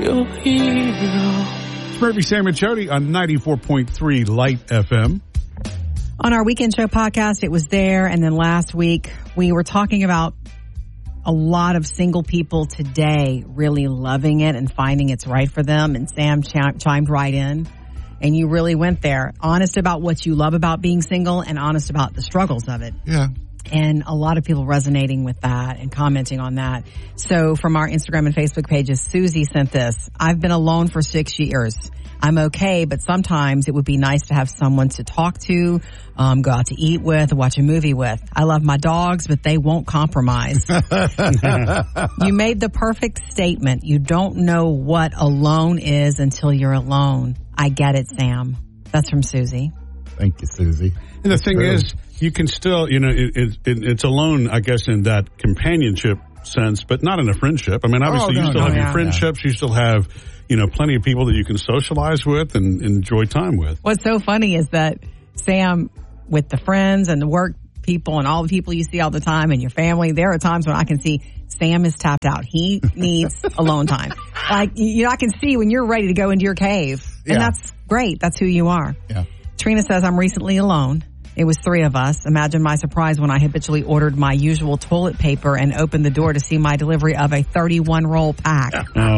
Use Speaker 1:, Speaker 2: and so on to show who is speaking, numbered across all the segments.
Speaker 1: your hero.
Speaker 2: It's Murphy, Sam, and Jody on 94.3 Light FM.
Speaker 3: On our Weekend Show podcast, it was there. And then last week, we were talking about a lot of single people today really loving it and finding it's right for them. And Sam chimed right in. And you really went there. Honest about what you love about being single and honest about the struggles of it.
Speaker 4: Yeah.
Speaker 3: And a lot of people resonating with that and commenting on that. So from our Instagram and Facebook pages, Susie sent this. I've been alone for 6 years. I'm okay, but sometimes it would be nice to have someone to talk to, go out to eat with, watch a movie with. I love my dogs, but they won't compromise. You made the perfect statement. You don't know what alone is until you're alone. I get it, Sam. That's from Susie.
Speaker 4: Thank you, Susie.
Speaker 2: And the thing is, you can still, it's alone, I guess, in that companionship sense, but not in a friendship. I mean, obviously, you still have your friendships. You still have, plenty of people that you can socialize with and enjoy time with.
Speaker 3: What's so funny is that Sam, with the friends and the work people and all the people you see all the time and your family, there are times when I can see Sam is tapped out. He needs alone time. Like, I can see when you're ready to go into your cave. And that's great. That's who you are.
Speaker 4: Yeah.
Speaker 3: Trina says, I'm recently alone. It was 3 of us. Imagine my surprise when I habitually ordered my usual toilet paper and opened the door to see my delivery of a 31-roll pack.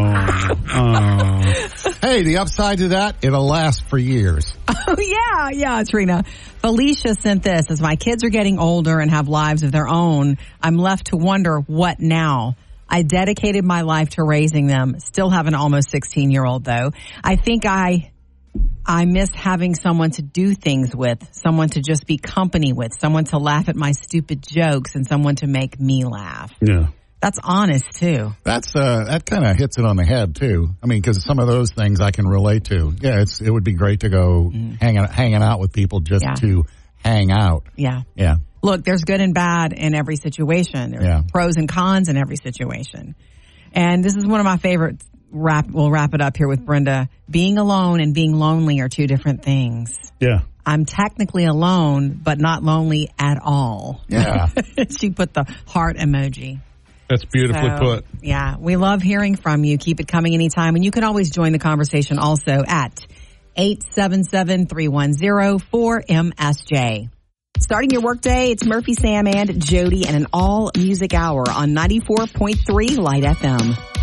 Speaker 4: Hey, the upside to that, it'll last for years.
Speaker 3: Oh, yeah, Trina. Felicia sent this. As my kids are getting older and have lives of their own, I'm left to wonder, what now? I dedicated my life to raising them. Still have an almost 16-year-old, though. I think I miss having someone to do things with, someone to just be company with, someone to laugh at my stupid jokes, and someone to make me laugh.
Speaker 2: Yeah.
Speaker 3: That's honest, too.
Speaker 4: That's that kind of hits it on the head, too. I mean, because some of those things I can relate to. Yeah, it would be great to go hanging out with people just to hang out.
Speaker 3: Yeah.
Speaker 4: Yeah.
Speaker 3: Look, there's good and bad in every situation. There's pros and cons in every situation. And this is one of my favorites. We'll wrap it up here with Brenda. Being alone and being lonely are 2 different things.
Speaker 2: Yeah.
Speaker 3: I'm technically alone, but not lonely at all.
Speaker 4: Yeah.
Speaker 3: She put the heart emoji.
Speaker 2: That's beautifully put.
Speaker 3: Yeah. We love hearing from you. Keep it coming anytime. And you can always join the conversation also at 877-310-4MSJ. Starting your workday, it's Murphy, Sam, and Jody, and an all-music hour on 94.3 Light FM.